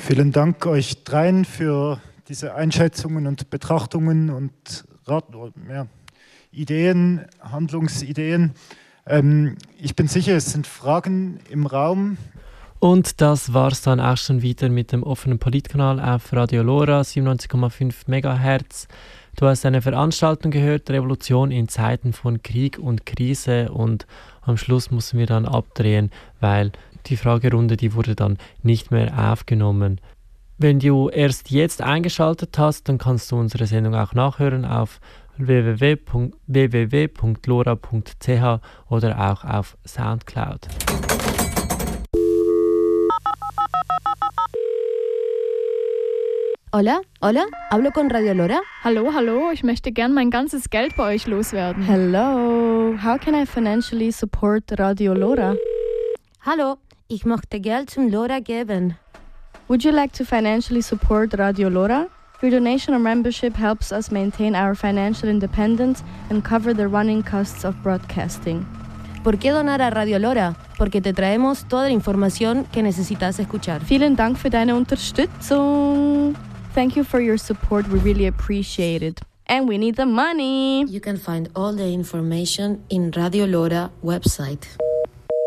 Vielen Dank euch dreien für diese Einschätzungen und Betrachtungen und Ideen, Handlungsideen. Ich bin sicher, es sind Fragen im Raum. Und das war es dann auch schon wieder mit dem offenen Politkanal auf Radio Lora 97,5 MHz. Du hast eine Veranstaltung gehört, Revolution in Zeiten von Krieg und Krise, und am Schluss mussten wir dann abdrehen, weil die Fragerunde, die wurde dann nicht mehr aufgenommen. Wenn du erst jetzt eingeschaltet hast, dann kannst du unsere Sendung auch nachhören auf www.lora.ch oder auch auf Soundcloud. Hola, hola, hablo con Radio Lora. Hallo, hallo, ich möchte gern mein ganzes Geld bei euch loswerden. Hello, how can I financially support Radio Lora? Hallo, ich möchte Geld zum Lora geben. Would you like to financially support Radio Lora? Your donation or membership helps us maintain our financial independence and cover the running costs of broadcasting. ¿Por qué donar a Radio Lora? Porque te traemos toda la información que necesitas escuchar. Vielen Dank für deine Unterstützung. Thank you for your support. We really appreciate it. And we need the money. You can find all the information in Radio Lora website.